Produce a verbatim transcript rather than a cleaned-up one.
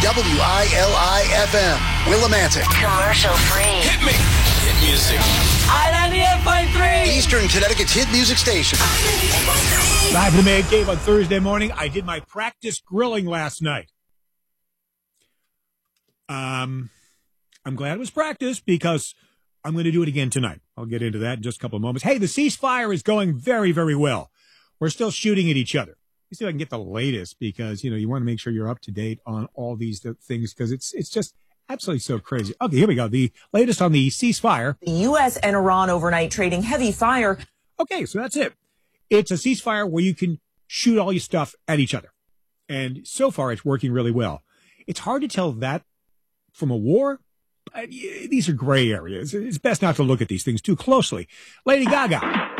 W I L I F M, Willimantic. Commercial free. Hit me. Hit music. I ninety-eight point three. Eastern Connecticut's hit music station. Live from the Man Cave on Thursday morning. I did my practice grilling last night. Um, I'm glad it was practice because I'm going to do it again tonight. I'll get into that in just a couple of moments. Hey, the ceasefire is going very, very well. We're still shooting at each other. Let me see if I can get the latest because, you know, you want to make sure you're up to date on all these things because it's it's just absolutely so crazy. Okay, here we go. The latest on the ceasefire. The U S and Iran overnight trading heavy fire. Okay, so that's it. It's a ceasefire where you can shoot all your stuff at each other. And so far, it's working really well. It's hard to tell that from a war. But these are gray areas. It's best not to look at these things too closely. Lady Gaga.